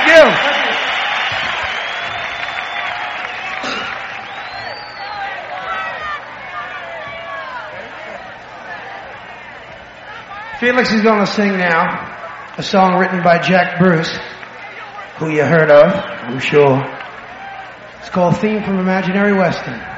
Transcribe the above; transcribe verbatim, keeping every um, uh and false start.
you. Felix is going to sing now a song written by Jack Bruce, who you heard of, I'm sure. It's called Theme from Imaginary Western.